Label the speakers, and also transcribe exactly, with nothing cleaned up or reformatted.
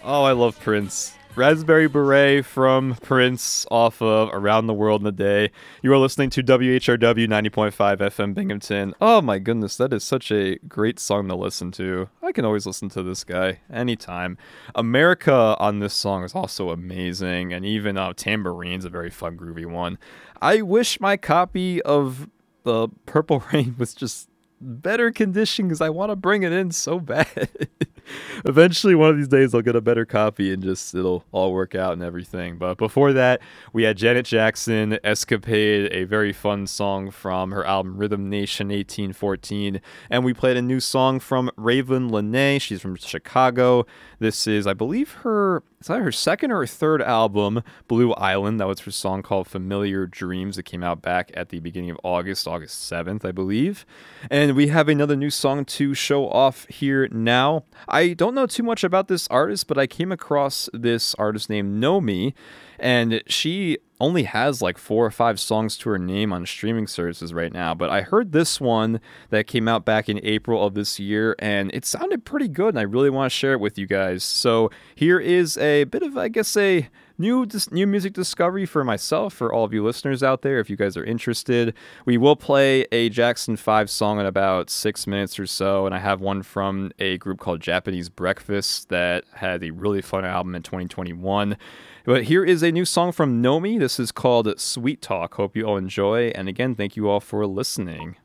Speaker 1: Oh, I love Prince. Raspberry Beret from Prince off of Around the World in a Day. You are listening to W H R W ninety point five F M Binghamton. Oh my goodness, that is such a great song to listen to. I can always listen to this guy anytime. America on this song is also amazing, and even uh, Tamborine's a very fun, groovy one. I wish my copy of the Purple Rain was just better condition because I want to bring it in so bad. Eventually, one of these days, I'll get a better copy and just it'll all work out and everything. But before that, we had Janet Jackson, Escapade, a very fun song from her album Rhythm Nation eighteen fourteen. And we played a new song from Raven Lene. She's from Chicago. This is, I believe, her it's either her second or her third album, Blue Island. That was her song called Familiar Dreams. It came out back at the beginning of August, August seventh, I believe. And we have another new song to show off here now. I don't know too much about this artist, but I came across this artist named Nomi, and she only has like four or five songs to her name on streaming services right now. But I heard this one that came out back in April of this year, and it sounded pretty good, and I really want to share it with you guys. So here is a bit of, I guess, a new dis- new music discovery for myself, for all of you listeners out there, if you guys are interested. We will play a Jackson five song in about six minutes or so, and I have one from a group called Japanese Breakfast that had a really fun album in twenty twenty-one. But here is a new song from Nomi. This is called Sweet Talk. Hope you all enjoy, and again, thank you all for listening.